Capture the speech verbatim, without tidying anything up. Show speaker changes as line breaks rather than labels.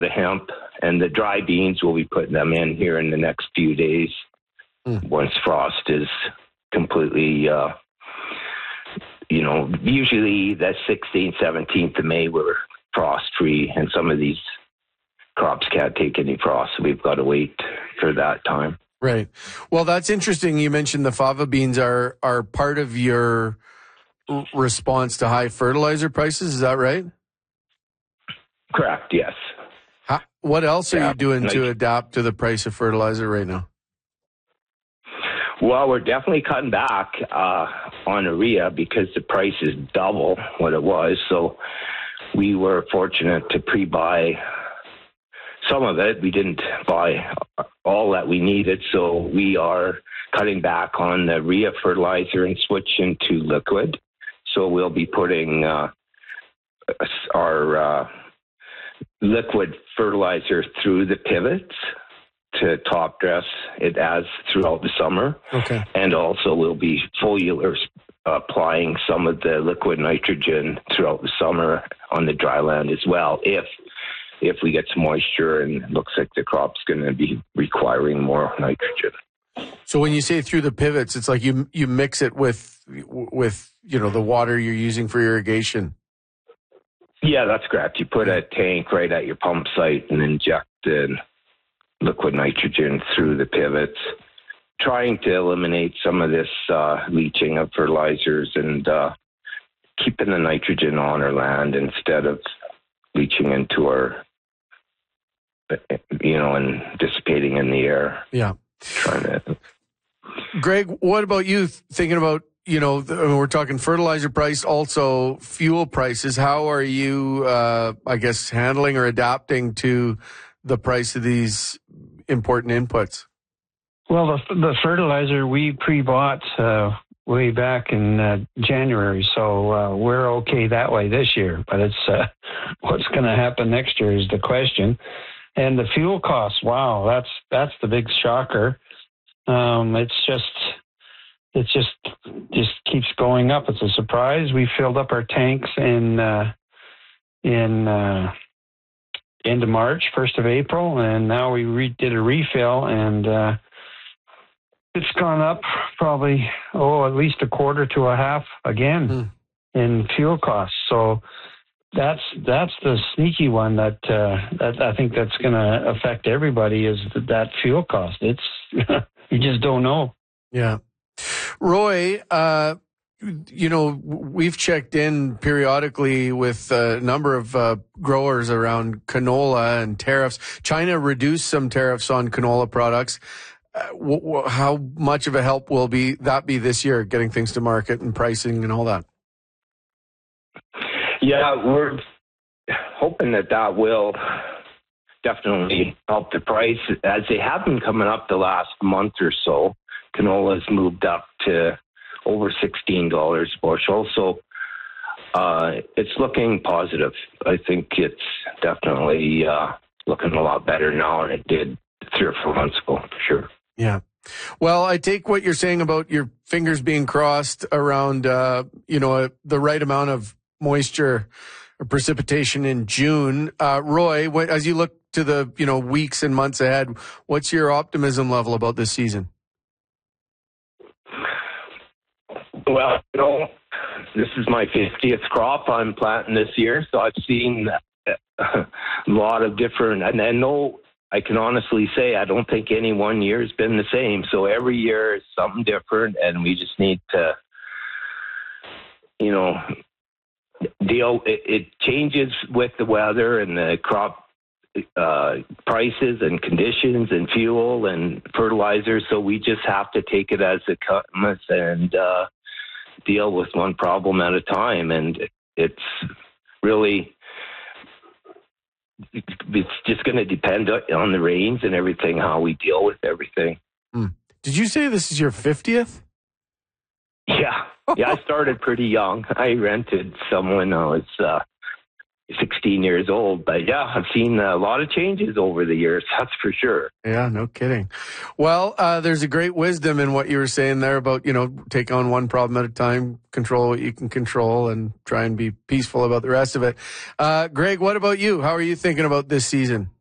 the hemp, and the dry beans, we'll be putting them in here in the next few days mm. once frost is completely, uh, you know, usually that sixteenth, seventeenth of May, we're frost-free, and some of these crops can't take any frost, so we've got to wait for that time.
Right. Well, that's interesting. You mentioned the fava beans are, are part of your response to high fertilizer prices. Is that right?
Correct, yes.
How, what else are
yeah,
you doing
like,
to adapt to the price of fertilizer right now?
Well, we're definitely cutting back uh, on urea because the price is double what it was. So we were fortunate to pre-buy some of it. We didn't buy all that we needed, so we are cutting back on the urea fertilizer and switching to liquid. So we'll be putting uh, our uh, liquid fertilizer through the pivots to top dress it as throughout the summer.
Okay.
And also we'll be foliar applying some of the liquid nitrogen throughout the summer on the dry land as well, if if we get some moisture and it looks like the crop's going to be requiring more nitrogen.
So when you say through the pivots, it's like you you mix it with with you know the water you're using for irrigation.
Yeah, that's correct. You put a tank right at your pump site and inject the liquid nitrogen through the pivots, trying to eliminate some of this uh, leaching of fertilizers and uh, keeping the nitrogen on our land instead of leaching into our, you know, and dissipating in the air.
Yeah.
Trying to.
Greg, what about you thinking about, you know, the, we're talking fertilizer price, also fuel prices. How are you, uh, I guess, handling or adapting to the price of these important inputs?
Well, the, the fertilizer we pre-bought uh, way back in uh, January, so uh, we're okay that way this year. But it's uh, what's going to happen next year is the question. And the fuel costs, wow, that's that's the big shocker. Um, it's just it just just keeps going up. It's a surprise. We filled up our tanks in uh, in. Uh, end of March, first of April, and now we re- did a refill, and uh, it's gone up probably, oh, at least a quarter to a half again mm. in fuel costs. So that's that's the sneaky one that uh, that I think that's going to affect everybody is that, that fuel cost. It's you just don't know.
Yeah. Roy, uh, you know, we've checked in periodically with a number of uh, growers around canola and tariffs. China reduced some tariffs on canola products. Uh, w- w- how much of a help will be that be this year, getting things to market and pricing and all that?
Yeah, we're hoping that that will definitely help the price. As they have been coming up the last month or so, canola's moved up to over sixteen dollars a bushel. So uh, it's looking positive. I think it's definitely uh, looking a lot better now than it did three or four months ago, for sure.
Yeah. Well, I take what you're saying about your fingers being crossed around, uh, you know, uh, the right amount of moisture or precipitation in June. Uh, Roy, what, as you look to the, you know, weeks and months ahead, what's your optimism level about this season?
Well, you know, this is my fiftieth crop I'm planting this year, so I've seen a lot of different, and I know I can honestly say I don't think any one year has been the same. So every year is something different, and we just need to, you know, deal. It, it changes with the weather and the crop uh, prices and conditions and fuel and fertilizer. So we just have to take it as it comes and uh, deal with one problem at a time. And it's really, it's just going to depend on the rains and everything, how we deal with everything.
Hmm. Did you say this is your fiftieth?
Yeah. Yeah, I started pretty young. I rented some when I was uh, sixteen years old. But yeah, I've seen a lot of changes over the years. That's for sure.
Yeah, no kidding. Well, uh, there's a great wisdom in what you were saying there about, you know, take on one problem at a time, control what you can control, and try and be peaceful about the rest of it. Uh, Greg, what about you? How are you thinking about this season?